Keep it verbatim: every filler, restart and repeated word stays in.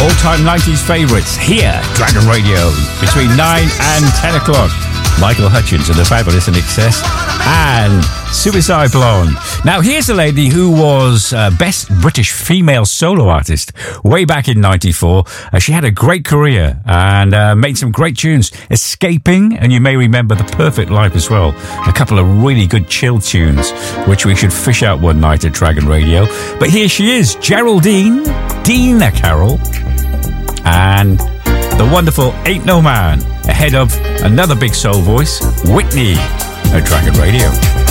all-time nineties favourites here, Dragon Radio, between nine and ten o'clock. Michael Hutchence and the Fabulous In Excess and Suicide Blonde. Now, here's a lady who was uh, Best British Female Solo Artist way back in ninety-four. Uh, she had a great career and uh, made some great tunes. Escaping, and you may remember The Perfect Life as well. A couple of really good chill tunes, which we should fish out one night at Dragon Radio. But here she is, Geraldine, Dina Carroll, and the wonderful Ain't No Man, ahead of another big soul voice, Whitney, at Dragon Radio.